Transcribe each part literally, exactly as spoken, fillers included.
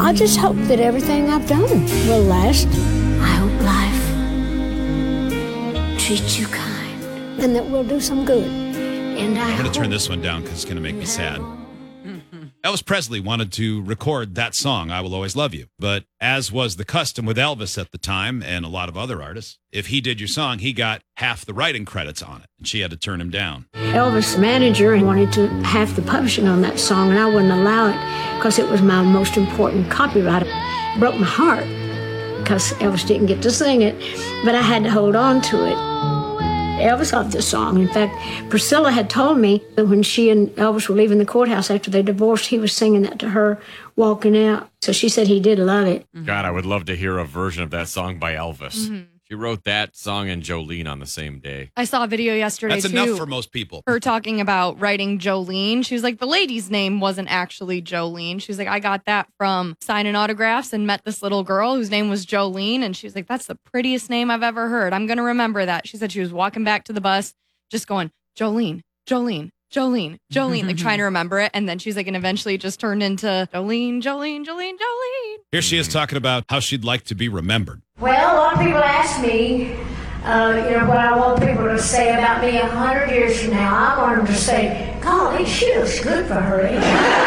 I just hope that everything I've done will last. I hope life treats you kind and that we'll do some good. And I I'm going hope- to turn this one down because it's going to make me sad. Elvis Presley wanted to record that song, I Will Always Love You. But as was the custom with Elvis at the time and a lot of other artists, if he did your song, he got half the writing credits on it. And she had to turn him down. Elvis' manager wanted to have the publishing on that song, and I wouldn't allow it because it was my most important copyright. It broke my heart because Elvis didn't get to sing it, but I had to hold on to it. Elvis loved this song. In fact, Priscilla had told me that when she and Elvis were leaving the courthouse after they divorced, he was singing that to her walking out. So she said he did love it. God, I would love to hear a version of that song by Elvis. Mm-hmm. She wrote that song and Jolene on the same day. I saw a video yesterday, That's too. enough for most people. Her talking about writing Jolene. She was like, the lady's name wasn't actually Jolene. She was like, I got that from signing autographs and met this little girl whose name was Jolene. And she was like, that's the prettiest name I've ever heard. I'm going to remember that. She said she was walking back to the bus just going, Jolene, Jolene, Jolene, Jolene, like trying to remember it. And then she's like, and eventually it just turned into Jolene, Jolene, Jolene, Jolene. Here she is talking about how she'd like to be remembered. Well, a lot of people ask me, uh, you know, what I want people to say about me a hundred years from now. I want them to say, golly, she looks good for her age.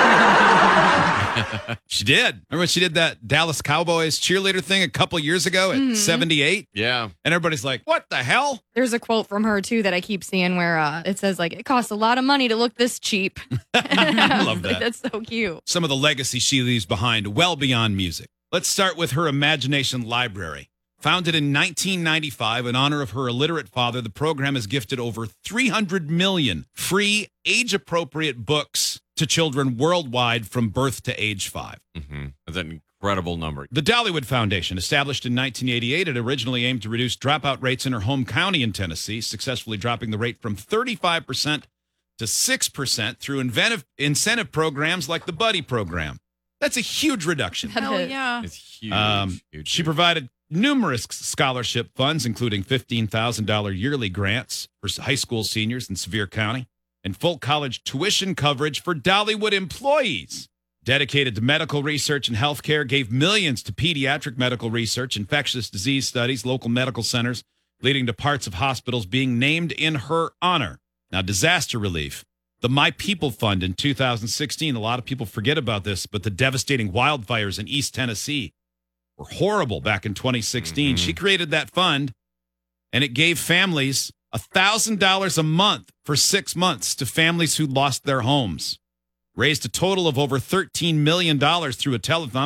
She did. Remember when she did that Dallas Cowboys cheerleader thing a couple years ago at mm-hmm. seventy-eight? Yeah. And everybody's like, what the hell? There's a quote from her, too, that I keep seeing where uh, it says, like, it costs a lot of money to look this cheap. I love that. Like, that's so cute. Some of the legacy she leaves behind well beyond music. Let's start with her Imagination Library. Founded in nineteen ninety-five in honor of her illiterate father, the program has gifted over three hundred million free, age-appropriate books to children worldwide from birth to age five. Mm-hmm. That's an incredible number. The Dollywood Foundation, established in nineteen eighty-eight, it originally aimed to reduce dropout rates in her home county in Tennessee, successfully dropping the rate from thirty-five percent to six percent through inventive incentive programs like the Buddy program. That's a huge reduction. Hell yeah. It's huge. Um, huge she huge. provided numerous scholarship funds, including fifteen thousand dollars yearly grants for high school seniors in Sevier County and full college tuition coverage for Dollywood employees. Dedicated to medical research and healthcare, gave millions to pediatric medical research, infectious disease studies, local medical centers, leading to parts of hospitals being named in her honor. Now, disaster relief. The My People Fund in two thousand sixteen, a lot of people forget about this, but the devastating wildfires in East Tennessee were horrible back in twenty sixteen. Mm-hmm. She created that fund, and it gave families one thousand dollars a month for six months to families who lost their homes. Raised a total of over thirteen million dollars through a telethon.